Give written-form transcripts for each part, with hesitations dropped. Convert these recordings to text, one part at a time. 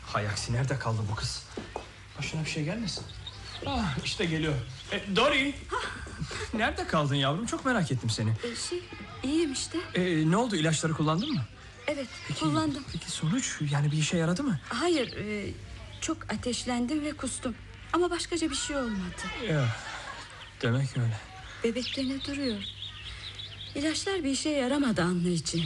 Hay aksi, nerede kaldı bu kız? Başına bir şey gelmesin. İşte geliyor. Dory. Nerede kaldın yavrum? Çok merak ettim seni. İyiyim işte. Ne oldu, ilaçları kullandın mı? Evet, kullandım. Peki sonuç, yani bir işe yaradı mı? Hayır, çok ateşlendim ve kustum. Ama başkaca bir şey olmadı. Ya, demek öyle. Bebek gene duruyor. İlaçlar bir işe yaramadı anlayacağım.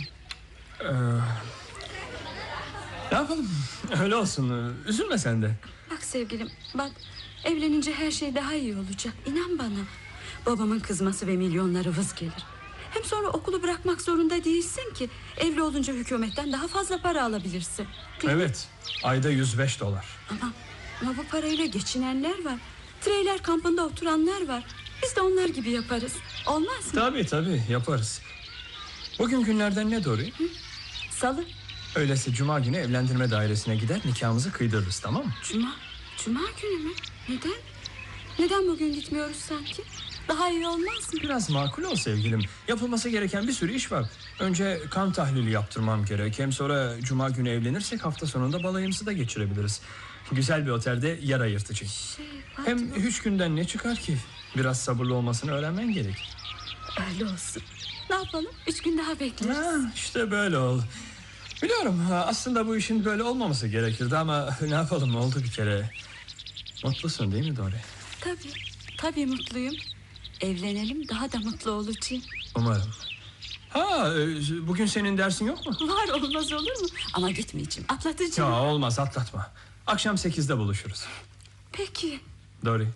Ne yapalım? Öyle olsun. Üzülme sen de. Bak sevgilim, bak, evlenince her şey daha iyi olacak. İnan bana. Babamın kızması ve milyonları vız gelir. Hem sonra okulu bırakmak zorunda değilsin ki. Evli olunca hükümetten daha fazla para alabilirsin. Evet, ayda $105. Ama bu parayla geçinenler var. Trailer kampında oturanlar var. Biz de onlar gibi yaparız. Olmaz mı? Tabii yaparız. Bugün günlerden ne Dory? Salı. Öyleyse cuma günü evlendirme dairesine gider, nikahımızı kıydırırız, tamam mı? Cuma günü mü? Neden? Neden bugün gitmiyoruz sanki? Daha iyi olmaz mı? Biraz makul ol sevgilim. Yapılması gereken bir sürü iş var. Önce kan tahlili yaptırmam gerek. Hem sonra cuma günü evlenirsek hafta sonunda balayımızı da geçirebiliriz. Güzel bir otelde yer ayırtacak. Hem 3 günden ne çıkar ki? Biraz sabırlı olmasını öğrenmen gerek. Öyle olsun. Ne yapalım? 3 gün daha bekleriz. İşte böyle ol. Biliyorum, aslında bu işin böyle olmaması gerekirdi ama ne yapalım, oldu bir kere. Mutlusun değil mi Dory? Tabii mutluyum. Evlenelim, daha da mutlu olacağım. Umarım. Bugün senin dersin yok mu? Var, olmaz olur mu? Ama gitmeyeceğim, atlatacağım. Olmaz, atlatma. Akşam 8'de buluşuruz. Peki. Dory.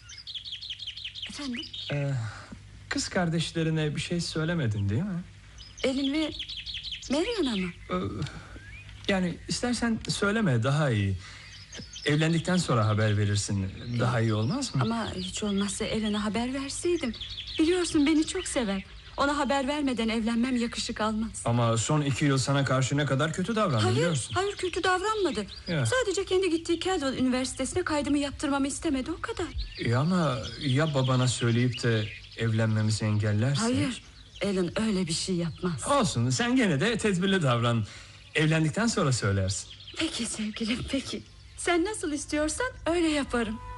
Efendim? Kız kardeşlerine bir şey söylemedin değil mi? Elin ve Marion'a mı? Yani istersen söyleme, daha iyi. Evlendikten sonra haber verirsin. Daha iyi olmaz mı? Ama hiç olmazsa Ellen'e haber verseydim. Biliyorsun beni çok sever. Ona haber vermeden evlenmem yakışık almaz. Ama son 2 yıl sana karşı ne kadar kötü davrandı biliyorsun. Hayır, kötü davranmadı. Sadece kendi gittiği Caldwell Üniversitesi'ne kaydımı yaptırmamı istemedi, o kadar. Ama ya babana söyleyip de evlenmemizi engellerse? Hayır, Ellen öyle bir şey yapmaz. Olsun, sen gene de tedbirli davran. Evlendikten sonra söylersin. Peki sevgilim, peki. Sen nasıl istiyorsan öyle yaparım.